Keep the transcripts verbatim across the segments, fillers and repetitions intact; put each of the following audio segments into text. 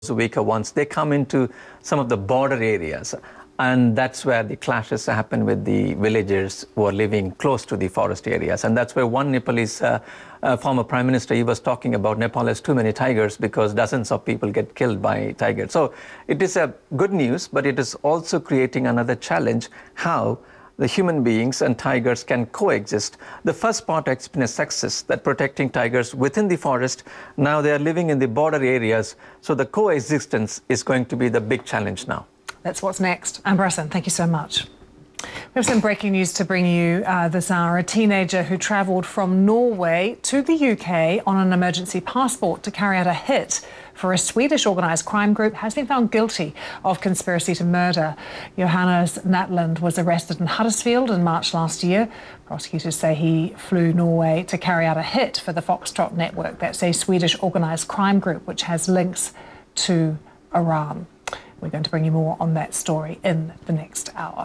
weaker ones, they come into some of the border areas. And that's where the clashes happen with the villagers who are living close to the forest areas. And that's where one Nepalese uh, uh, former prime minister, he was talking about Nepal has too many tigers because dozens of people get killed by tigers. So it is a good news, but it is also creating another challenge, how the human beings and tigers can coexist. The first part has been a success, that protecting tigers within the forest. Now they are living in the border areas. So the coexistence is going to be the big challenge now. That's what's next. Anne Brasson, thank you so much. We have some breaking news to bring you uh, this hour. A teenager who travelled from Norway to the U K on an emergency passport to carry out a hit for a Swedish organised crime group has been found guilty of conspiracy to murder. Johannes Natland was arrested in Huddersfield in March last year. Prosecutors say he flew Norway to carry out a hit for the Foxtrot network. That's a Swedish organised crime group which has links to Iran. We're going to bring you more on that story in the next hour.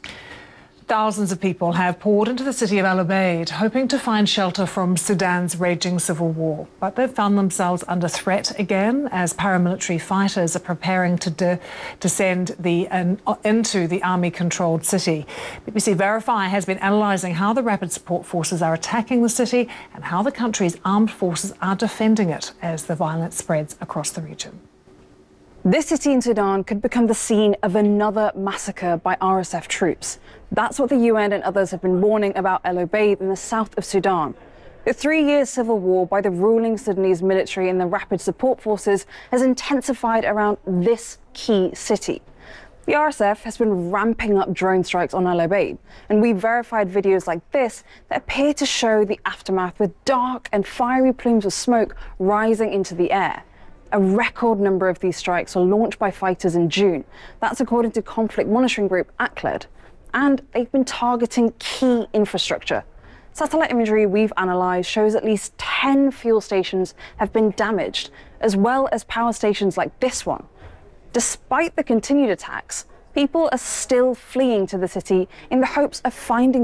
Thousands of people have poured into the city of Al Ubaid, hoping to find shelter from Sudan's raging civil war. But they've found themselves under threat again as paramilitary fighters are preparing to de descend the, uh, into the army-controlled city. B B C Verify has been analysing how the rapid support forces are attacking the city and how the country's armed forces are defending it as the violence spreads across the region. This city in Sudan could become the scene of another massacre by R S F troops. That's what the U N and others have been warning about Al Ubaid in the south of Sudan. The three-year civil war by the ruling Sudanese military and the rapid support forces has intensified around this key city. The R S F has been ramping up drone strikes on Al Ubaid, and we verified videos like this that appear to show the aftermath with dark and fiery plumes of smoke rising into the air. A record number of these strikes were launched by fighters in June. That's according to conflict monitoring group ACLED. And they've been targeting key infrastructure. Satellite imagery we've analysed shows at least ten fuel stations have been damaged, as well as power stations like this one. Despite the continued attacks, people are still fleeing to the city in the hopes of finding